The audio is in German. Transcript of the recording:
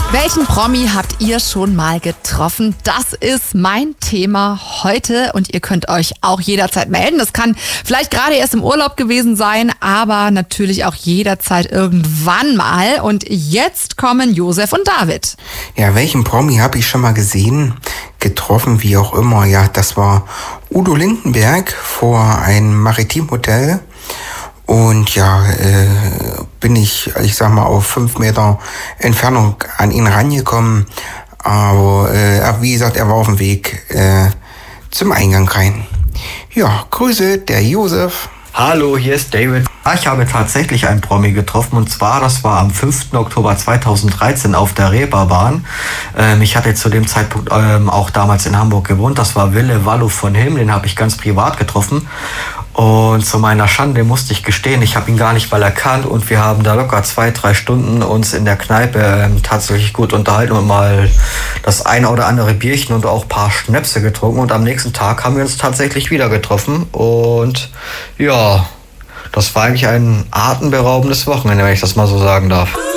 Welchen Promi habt ihr schon mal getroffen? Das ist mein Thema heute und ihr könnt euch auch jederzeit melden. Das kann vielleicht gerade erst im Urlaub gewesen sein, aber natürlich auch jederzeit irgendwann mal. Und jetzt kommen Josef und David. Ja, welchen Promi habe ich schon mal gesehen, getroffen, wie auch immer? Ja, das war Udo Lindenberg vor einem Maritimhotel. Und ja, bin ich sag mal, auf 5 Meter Entfernung an ihn rangekommen. Aber wie gesagt, er war auf dem Weg zum Eingang rein. Ja, Grüße, der Josef. Hallo, hier ist David. Ich habe tatsächlich einen Promi getroffen und zwar, das war am 5. Oktober 2013 auf der Reeperbahn. Ich hatte zu dem Zeitpunkt auch damals in Hamburg gewohnt. Das war Wille Wallo von Hilm, den habe ich ganz privat getroffen. Und zu meiner Schande musste ich gestehen, ich habe ihn gar nicht mal erkannt und wir haben da locker 2-3 Stunden uns in der Kneipe tatsächlich gut unterhalten und mal das eine oder andere Bierchen und auch ein paar Schnäpse getrunken und am nächsten Tag haben wir uns tatsächlich wieder getroffen und ja, das war eigentlich ein atemberaubendes Wochenende, wenn ich das mal so sagen darf.